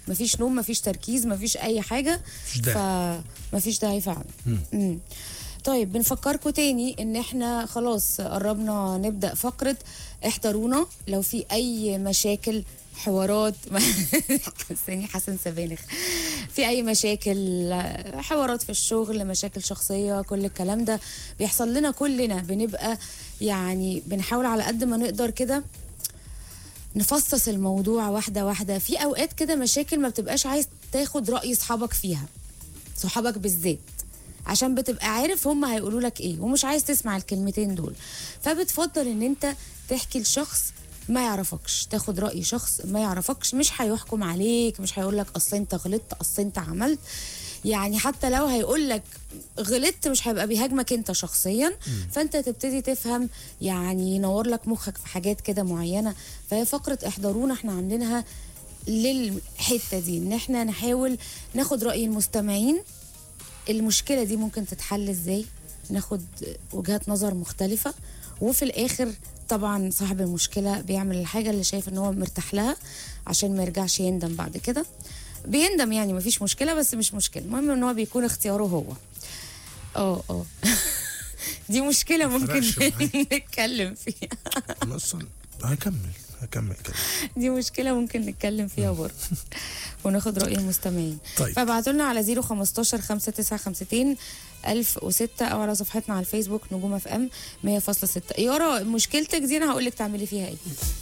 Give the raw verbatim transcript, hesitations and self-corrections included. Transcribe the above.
مفيش نوم، مفيش تركيز، مفيش اي حاجه، فمفيش داعي فعلا. امم طيب بنفكركم تاني ان احنا خلاص قربنا نبدا فقره احضرونا لو في اي مشاكل، حوارات ثاني حسن سبانخ، في اي مشاكل، حوارات في الشغل، مشاكل شخصيه، كل الكلام ده بيحصل لنا كلنا، بنبقى يعني بنحاول على قد ما نقدر كده نفصص الموضوع واحده واحده. في اوقات كده مشاكل ما بتبقاش عايز تاخد راي صحابك فيها، صحابك بالذات، عشان بتبقى عارف هم هيقولوا لك ايه ومش عايز تسمع الكلمتين دول، فبتفضل ان انت تحكي لشخص ما يعرفكش، تاخد رأي شخص ما يعرفكش، مش هيحكم عليك، مش هيقول لك اصل انت غلطت، اصل انت عملت، يعني حتى لو هيقول لك غلطت مش هيبقى بيهاجمك انت شخصيا. فانت تبتدي تفهم، يعني ينور لك مخك في حاجات كده معينة. فهي فقرة احضرونا احنا عاملينها للحتة دي، ان احنا نحاول ناخد رأي المستمعين، المشكلة دي ممكن تتحل ازاي، ناخد وجهات نظر مختلفة، وفي الاخر طبعا صاحب المشكلة بيعمل الحاجة اللي شايف ان هو مرتاح لها عشان ما يرجعش يندم بعد كده. بيندم يعني مفيش مشكلة، بس مش مشكلة، المهم ان هو بيكون اختياره هو. اه اه دي مشكلة ممكن نتكلم فيها. خلاص هكمل هكمل كده. دي مشكلة ممكن نتكلم فيها برضه وناخد رأي المستمعين. طيب. فابعتوا لنا على زيرو خمستاشر خمسة تسعة خمستين ألف وستة او على صفحتنا على الفيسبوك نجوم اف ام مية فاصلة ستة. يارا مشكلتك دي انا هقول لك تعملي فيها ايه.